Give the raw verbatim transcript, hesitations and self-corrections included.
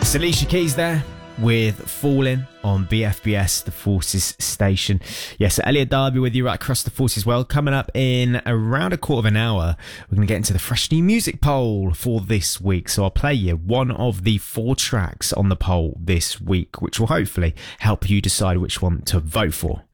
Yes, Alicia Keys there with Falling on B F B S, the Forces station. Yes, Elliot Darby with you right across the Forces world. Coming up in around a quarter of an hour, we're going to get into the fresh new music poll for this week. So I'll play you one of the four tracks on the poll this week, which will hopefully help you decide which one to vote for.